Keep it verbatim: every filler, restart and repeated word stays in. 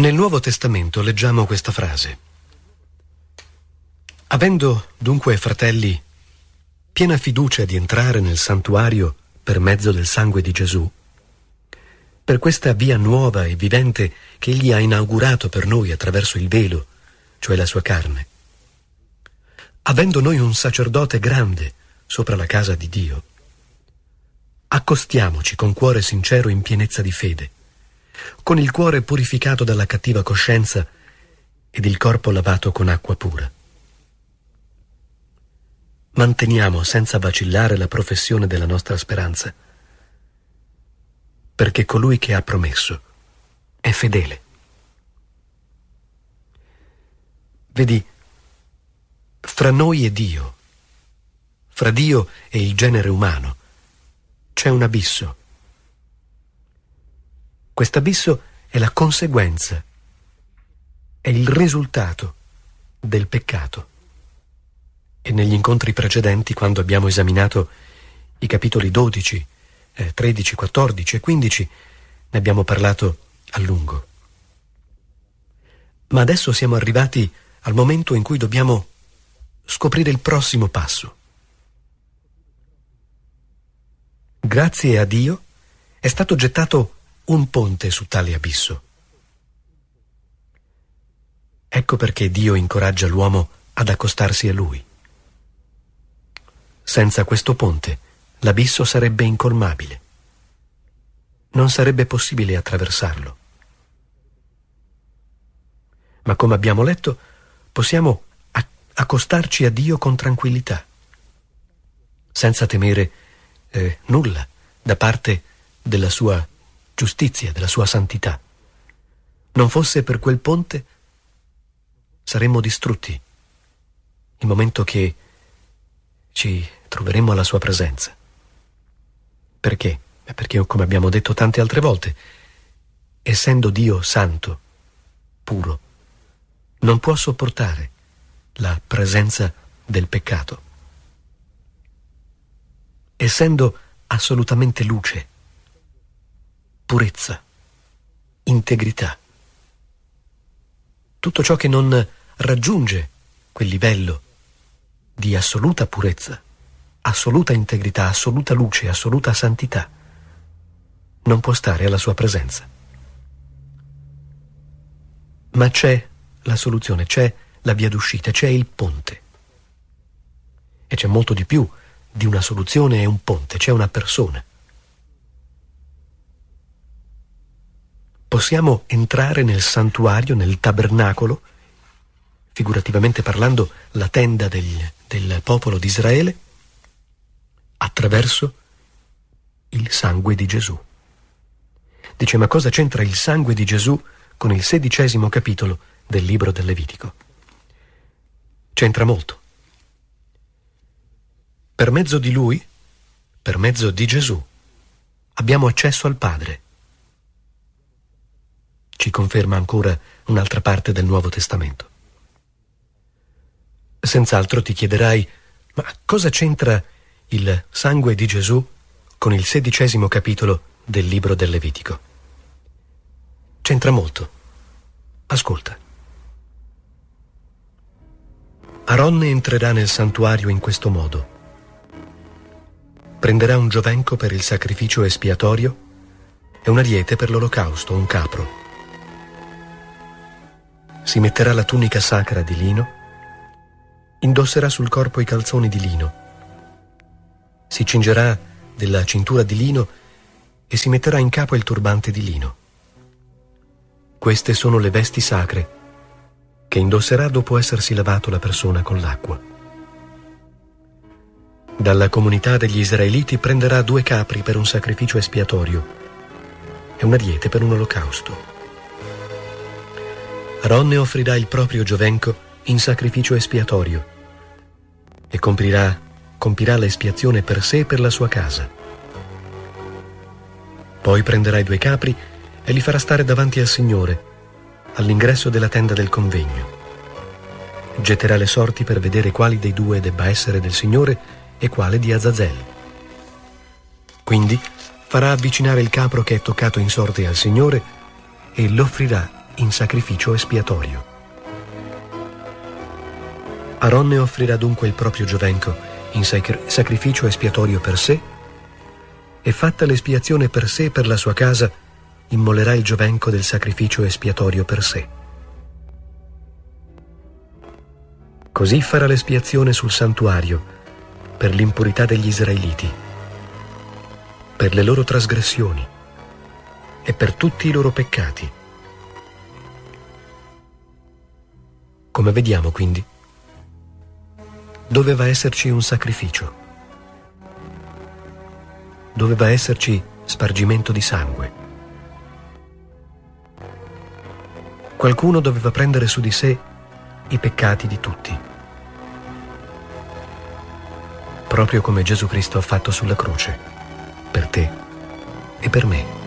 Nel Nuovo Testamento leggiamo questa frase: avendo dunque, fratelli, piena fiducia di entrare nel santuario per mezzo del sangue di Gesù, per questa via nuova e vivente che Egli ha inaugurato per noi attraverso il velo, cioè la sua carne, avendo noi un sacerdote grande sopra la casa di Dio, accostiamoci con cuore sincero in pienezza di fede, con il cuore purificato dalla cattiva coscienza ed il corpo lavato con acqua pura. Manteniamo senza vacillare la professione della nostra speranza, perché colui che ha promesso è fedele. Vedi, fra noi e Dio, fra Dio e il genere umano, c'è un abisso. Quest'abisso è la conseguenza, è il risultato del peccato. E negli incontri precedenti, quando abbiamo esaminato i capitoli dodici, eh, tredici, quattordici e quindici, ne abbiamo parlato a lungo. Ma adesso siamo arrivati al momento in cui dobbiamo scoprire il prossimo passo. Grazie a Dio è stato gettato un ponte su tale abisso. Ecco perché Dio incoraggia l'uomo ad accostarsi a Lui. Senza questo ponte, l'abisso sarebbe incolmabile. Non sarebbe possibile attraversarlo. Ma come abbiamo letto, possiamo accostarci a Dio con tranquillità, senza temere eh, nulla da parte della sua giustizia, della sua santità. Non fosse per quel ponte, saremmo distrutti il momento che ci troveremo alla sua presenza. Perché? Perché, come abbiamo detto tante altre volte, essendo Dio santo, puro, non può sopportare la presenza del peccato. Essendo assolutamente luce, purezza, integrità, tutto ciò che non raggiunge quel livello di assoluta purezza, assoluta integrità, assoluta luce, assoluta santità, non può stare alla sua presenza. Ma c'è la soluzione, c'è la via d'uscita, c'è il ponte. E c'è molto di più di una soluzione e un ponte, c'è una persona. Possiamo entrare nel santuario, nel tabernacolo, figurativamente parlando la tenda del, del popolo di Israele, attraverso il sangue di Gesù. Dice, ma cosa c'entra il sangue di Gesù con il sedicesimo capitolo del libro del Levitico? C'entra molto. Per mezzo di Lui, per mezzo di Gesù, abbiamo accesso al Padre. Ci conferma ancora un'altra parte del Nuovo Testamento. Senz'altro ti chiederai, ma cosa c'entra il sangue di Gesù con il sedicesimo capitolo del libro del Levitico? C'entra molto. Ascolta. Aronne entrerà nel santuario in questo modo. Prenderà un giovenco per il sacrificio espiatorio e un ariete per l'olocausto, un capro. Si metterà la tunica sacra di lino, indosserà sul corpo i calzoni di lino, si cingerà della cintura di lino e si metterà in capo il turbante di lino. Queste sono le vesti sacre che indosserà dopo essersi lavato la persona con l'acqua. Dalla comunità degli israeliti prenderà due capri per un sacrificio espiatorio e un ariete per un olocausto. Aronne offrirà il proprio giovenco in sacrificio espiatorio e compirà, compirà l'espiazione per sé e per la sua casa. Poi prenderà i due capri e li farà stare davanti al Signore, all'ingresso della tenda del convegno. Getterà le sorti per vedere quali dei due debba essere del Signore e quale di Azazel. Quindi farà avvicinare il capro che è toccato in sorte al Signore e l'offrirà in sacrificio espiatorio. Aronne offrirà dunque il proprio giovenco in sacri- sacrificio espiatorio per sé, e fatta l'espiazione per sé e per la sua casa, immolerà il giovenco del sacrificio espiatorio per sé. Così farà l'espiazione sul santuario per l'impurità degli israeliti, per le loro trasgressioni e per tutti i loro peccati. Come vediamo, quindi, doveva esserci un sacrificio, doveva esserci spargimento di sangue. Qualcuno doveva prendere su di sé i peccati di tutti, proprio come Gesù Cristo ha fatto sulla croce, per te e per me.